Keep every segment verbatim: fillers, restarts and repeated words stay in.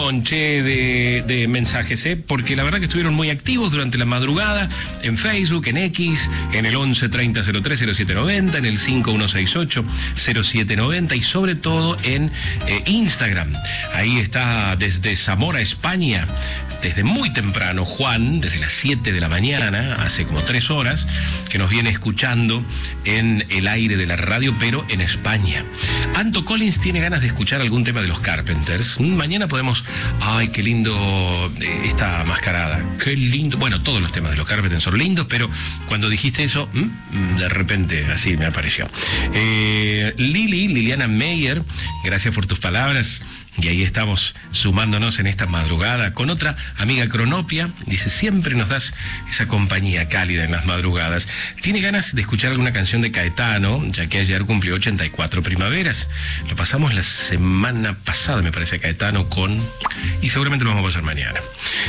Che, de, de mensajes, ¿eh? Porque la verdad que estuvieron muy activos durante la madrugada en Facebook, en X, en el once treinta cero tres cero siete noventa, en el cinco uno seis ocho cero siete noventa y sobre todo en eh, Instagram. Ahí está desde Zamora, España, desde muy temprano, Juan, desde las siete de la mañana, hace como tres horas, que nos viene escuchando en el aire de la radio, pero en España. Anto Collins tiene ganas de escuchar algún tema de los Carpenters. Mañana podemos... Ay, qué lindo esta mascarada. Qué lindo. Bueno, todos los temas de los Carpenters son lindos, pero cuando dijiste eso, de repente así me apareció. Eh, Lili, Liliana Meyer, gracias por tus palabras. Y ahí estamos sumándonos en esta madrugada con otra amiga Cronopia. Dice, siempre nos das esa compañía cálida en las madrugadas. Tiene ganas de escuchar alguna canción de Caetano, ya que ayer cumplió ochenta y cuatro primaveras. Lo pasamos la semana pasada, me parece, Caetano con... Y seguramente lo vamos a pasar mañana.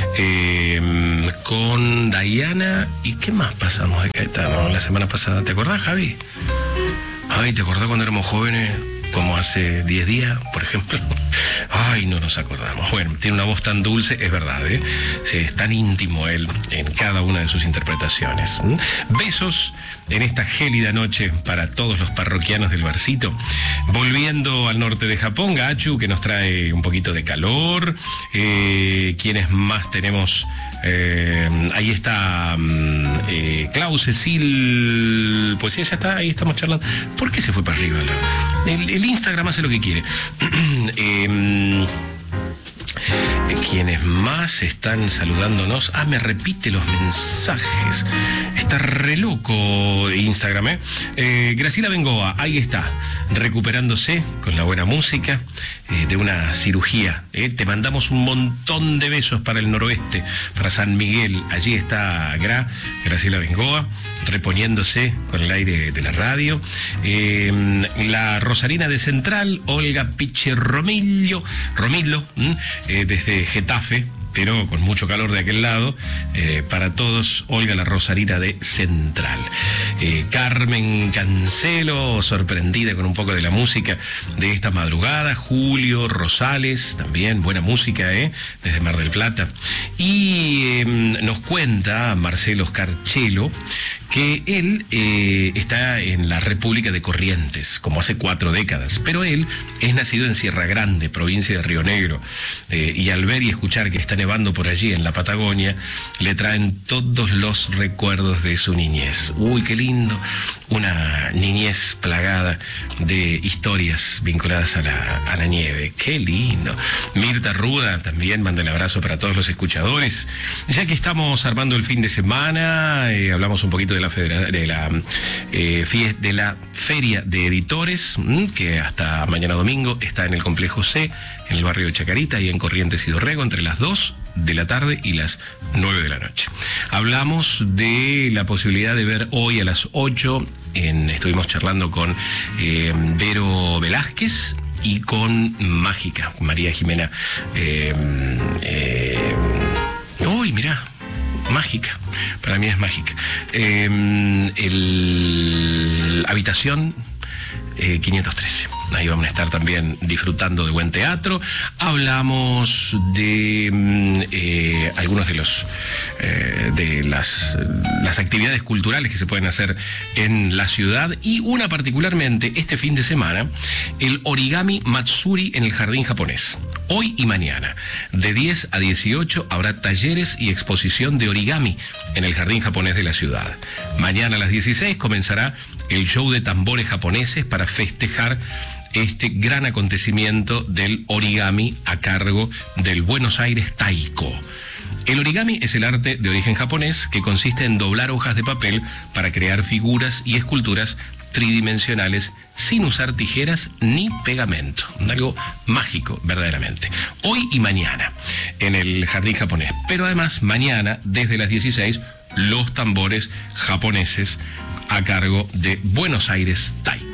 Eh, con Diana. ¿Y qué más pasamos de Caetano la semana pasada? ¿Te acordás, Javi? Ay, ¿te acordás cuando éramos jóvenes? Como hace diez días, por ejemplo. Ay, no nos acordamos. Bueno, tiene una voz tan dulce, es verdad, ¿eh? Sí, es tan íntimo él en cada una de sus interpretaciones. Besos en esta gélida noche para todos los parroquianos del Barcito. Volviendo al norte de Japón, Gachu, que nos trae un poquito de calor. Eh, ¿Quiénes más tenemos? Eh, ahí está eh, Clau Cecil. Pues sí, ya está, ahí estamos charlando. ¿Por qué se fue para arriba? El, el Instagram hace lo que quiere. eh, Quienes más están saludándonos. Ah, me repite los mensajes. Está re loco Instagram, ¿eh? eh Graciela Bengoa, ahí está, recuperándose con la buena música eh, de una cirugía. ¿eh? Te mandamos un montón de besos para el noroeste, para San Miguel. Allí está Gra, Graciela Bengoa, reponiéndose con el aire de la radio. Eh, la Rosarina de Central, Olga Piche Romillo, Romillo, eh, desde Getafe, pero con mucho calor de aquel lado. Eh, para todos, Olga la Rosarina de Central. Eh, Carmen Cancelo, sorprendida con un poco de la música de esta madrugada. Julio Rosales, también buena música, ¿eh? Desde Mar del Plata. Y eh, nos cuenta Marcelo Scarchello que él eh, está en la República de Corrientes, como hace cuatro décadas, pero él es nacido en Sierra Grande, provincia de Río Negro, eh, y al ver y escuchar que está nevando por allí en la Patagonia, le traen todos los recuerdos de su niñez. Uy, qué lindo, una niñez plagada de historias vinculadas a la, a la nieve, qué lindo. Mirta Ruda también manda el abrazo para todos los escuchadores. Ya que estamos armando el fin de semana, eh, hablamos un poquito de la, federa, de, la eh, fiesta, de la Feria de Editores, mmm, que hasta mañana domingo está en el Complejo C, en el barrio de Chacarita y en Corrientes y Dorrego, entre las dos de la tarde y las nueve de la noche. Hablamos de la posibilidad de ver hoy a las ocho, en, estuvimos charlando con eh, Vero Velázquez y con Mágica, María Jimena. Eh, eh, uy, mirá. Mágica, para mí es mágica. Eh, el Habitación eh, quinientos trece. Ahí vamos a estar también disfrutando de buen teatro. Hablamos de eh, algunos de los eh, de las, las actividades culturales que se pueden hacer en la ciudad, y una particularmente este fin de semana, el Origami Matsuri en el Jardín Japonés. Hoy y mañana, de diez a dieciocho, habrá talleres y exposición de origami en el Jardín Japonés de la ciudad. Mañana a las dieciséis comenzará el show de tambores japoneses para festejar este gran acontecimiento del origami a cargo del Buenos Aires Taiko. El origami es el arte de origen japonés que consiste en doblar hojas de papel para crear figuras y esculturas tridimensionales sin usar tijeras ni pegamento. Algo mágico, verdaderamente. Hoy y mañana en el Jardín Japonés. Pero además, mañana, desde las dieciséis, los tambores japoneses a cargo de Buenos Aires Taiko.